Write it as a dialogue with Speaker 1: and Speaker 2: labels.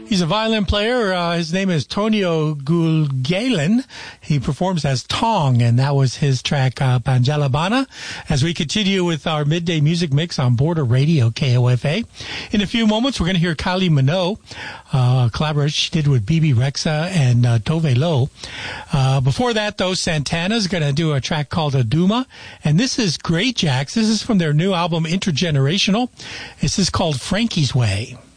Speaker 1: He's a violin player. His name is Tonio Gulgalen. He performs as Tong, and that was his track, Panjalabana, as we continue with our midday music mix on Border Radio, KOFA. In a few moments, we're going to hear Kylie Minogue, a collaboration she did with BB Rexa and Tove Lo. Before that, though, Santana's going to do a track called Aduma, and this is Great Jacks. This is from their new album, Intergenerational. This is called Frankie's Way.